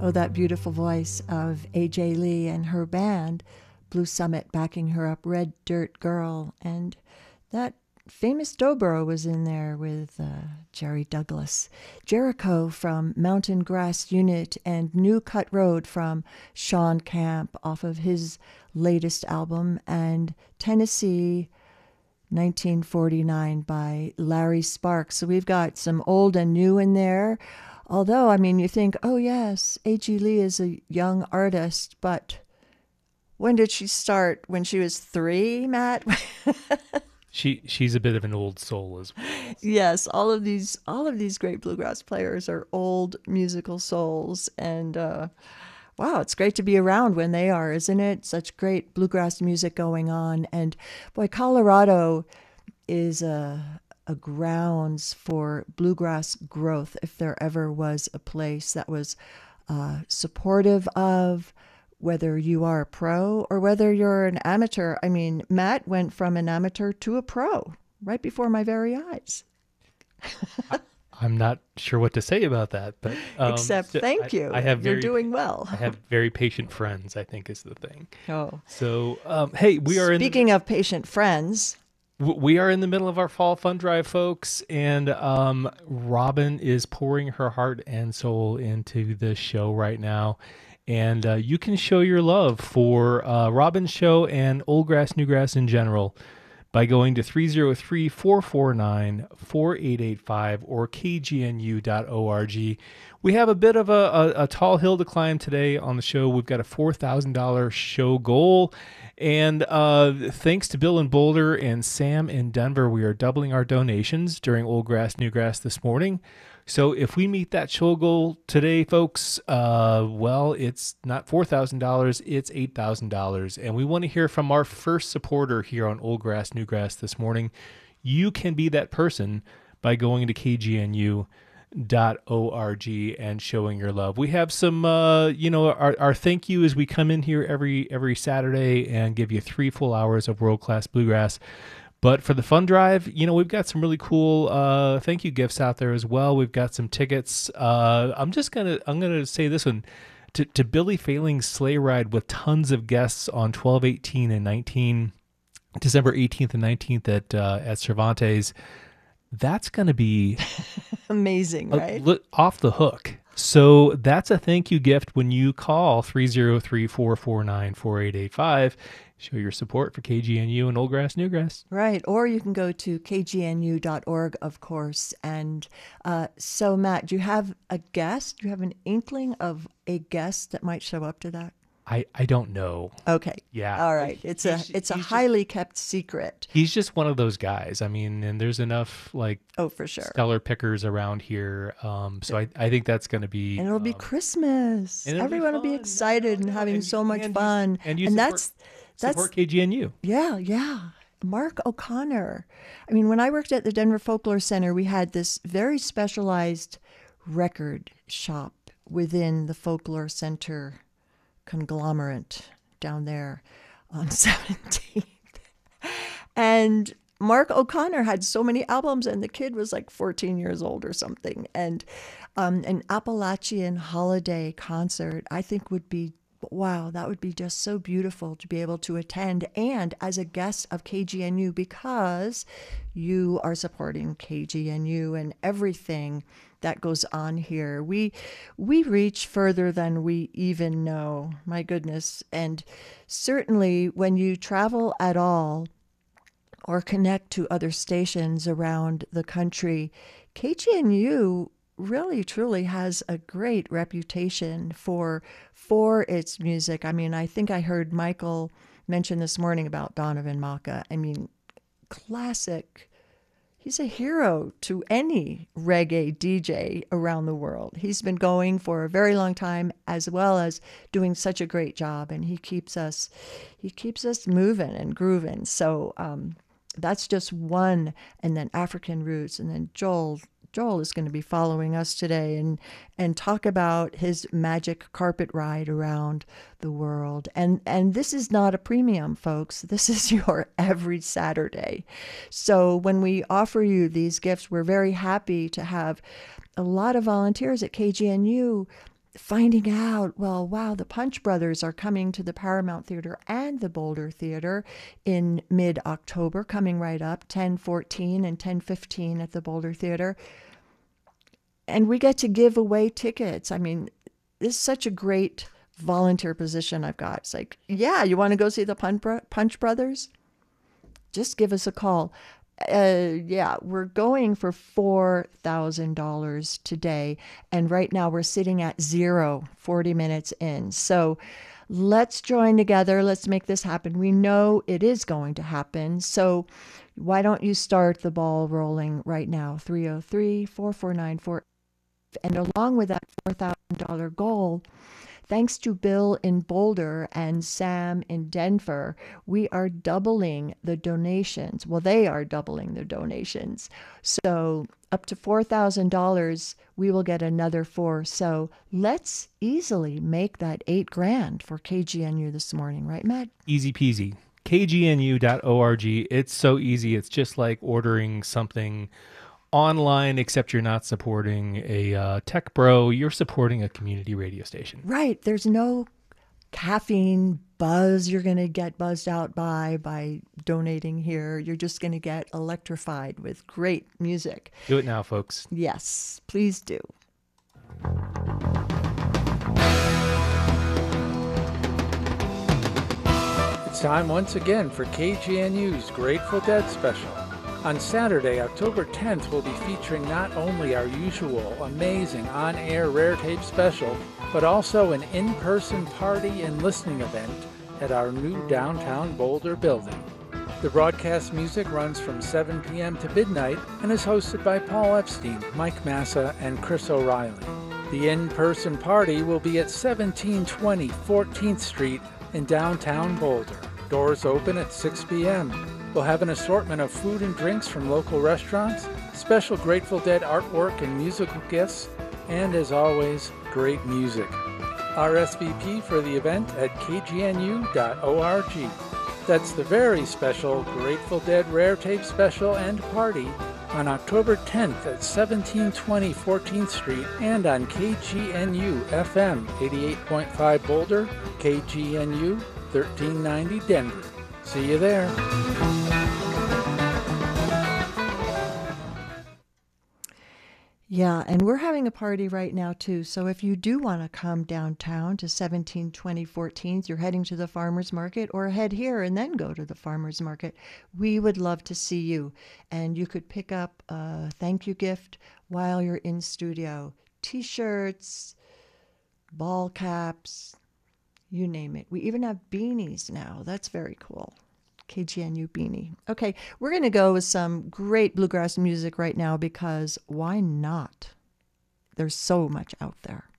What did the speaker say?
Oh, that beautiful voice of A.J. Lee and her band, Blue Summit backing her up, Red Dirt Girl. And that famous dobro was in there with Jerry Douglas. Jericho from Mountain Grass Unit, and New Cut Road from Sean Camp off of his latest album, and Tennessee 1949 by Larry Sparks. So we've got some old and new in there. Although, I mean, you think, oh yes, A.G. Lee is a young artist, but when did she start? When she was 3, Matt? She's a bit of an old soul as well. Yes, all of these great bluegrass players are old musical souls, and wow, it's great to be around when they are, isn't it? Such great bluegrass music going on, and boy, Colorado is a grounds for bluegrass growth, if there ever was a place that was supportive of, whether you are a pro or whether you're an amateur. I mean, Matt went from an amateur to a pro right before my very eyes. I'm not sure what to say about that, but except thank you. You're doing well. I have very patient friends, I think, is the thing. Oh, so hey, we are speaking of patient friends. We are in the middle of our fall fund drive, folks, and Robin is pouring her heart and soul into this show right now. And you can show your love for Robin's show and Old Grass, New Grass in general by going to 303-449-4885 or kgnu.org. We have a bit of a tall hill to climb today on the show. We've got a $4,000 show goal. And thanks to Bill in Boulder and Sam in Denver, we are doubling our donations during Old Grass, New Grass this morning. So if we meet that show goal today, folks, well, it's not $4,000, it's $8,000. And we want to hear from our first supporter here on Old Grass, New Grass this morning. You can be that person by going to kgnu.org and showing your love. We have some, our thank you as we come in here every Saturday and give you 3 full hours of world-class bluegrass. But for the fund drive, we've got some really cool thank you gifts out there as well. We've got some tickets. I'm gonna say this one to Billy Failing's sleigh ride with tons of guests on 12, 18, and 19, December 18th and 19th at Cervantes. That's going to be amazing, right? Off the hook. So that's a thank you gift when you call 303-449-4885. Show your support for KGNU and Old Grass, New Grass. Right. Or you can go to kgnu.org, of course. And so, Matt, do you have a guest? Do you have an inkling of a guest that might show up to that? I don't know. Okay. Yeah. All right. It's a highly kept secret. He's just one of those guys. I mean, and there's enough for sure, stellar pickers around here. So I think that's going to be, and it'll be Christmas. And everyone will be excited and having so much fun. And that's support KGNU. Yeah. Mark O'Connor. I mean, when I worked at the Denver Folklore Center, we had this very specialized record shop within the Folklore Center conglomerate down there on 17th. And Mark O'Connor had so many albums, and the kid was like 14 years old or something. And an Appalachian holiday concert, I think, would be, wow, that would be just so beautiful to be able to attend, and as a guest of KGNU, because you are supporting KGNU and everything that goes on here. We reach further than we even know, my goodness. And certainly when you travel at all or connect to other stations around the country, KGNU really truly has a great reputation for its music. I mean, I think I heard Michael mention this morning about Donovan Maka. I mean, classic. He's a hero to any reggae DJ around the world. He's been going for a very long time, as well as doing such a great job, and he keeps us moving and grooving. So that's just one. And then African Roots, and then Joel is going to be following us today and talk about his magic carpet ride around the world. And this is not a premium, folks. This is your every Saturday. So when we offer you these gifts, we're very happy to have a lot of volunteers at KGNU finding out, well, wow, the Punch Brothers are coming to the Paramount Theater and the Boulder Theater in mid-October, coming right up, 10:14 and 10:15 at the Boulder Theater. And we get to give away tickets. I mean, this is such a great volunteer position I've got. It's like, yeah, you want to go see the Punch Brothers? Just give us a call. Yeah, we're going for $4,000 today. And right now we're sitting at 40 minutes in. So let's join together. Let's make this happen. We know it is going to happen. So why don't you start the ball rolling right now? 303-4494. And along with that $4,000 goal, thanks to Bill in Boulder and Sam in Denver, we are doubling the donations. Well, they are doubling the donations. So up to $4,000, we will get another 4. So let's easily make that $8,000 for KGNU this morning, right, Matt? Easy peasy. KGNU.org. It's so easy. It's just like ordering something online, except you're not supporting a tech bro. You're supporting a community radio station. Right. There's no caffeine buzz you're going to get buzzed out by donating here. You're just going to get electrified with great music. Do it now, folks. Yes, please do. It's time once again for KGNU's Grateful Dead special. On Saturday, October 10th, we'll be featuring not only our usual amazing on-air rare tape special, but also an in-person party and listening event at our new downtown Boulder building. The broadcast music runs from 7 p.m. to midnight and is hosted by Paul Epstein, Mike Massa, and Chris O'Reilly. The in-person party will be at 1720 14th Street in downtown Boulder. Doors open at 6 p.m. We'll have an assortment of food and drinks from local restaurants, special Grateful Dead artwork and musical gifts, and as always, great music. RSVP for the event at kgnu.org. That's the very special Grateful Dead Rare Tape Special and Party on October 10th at 1720 14th Street and on KGNU FM 88.5 Boulder, KGNU 1390 Denver. See you there. Yeah, and we're having a party right now, too. So if you do want to come downtown to 1720 14th, you're heading to the farmer's market, or head here and then go to the farmer's market, we would love to see you. And you could pick up a thank you gift while you're in studio. T-shirts, ball caps, you name it. We even have beanies now. That's very cool. KGNU beanie. Okay, we're going to go with some great bluegrass music right now because why not? There's so much out there.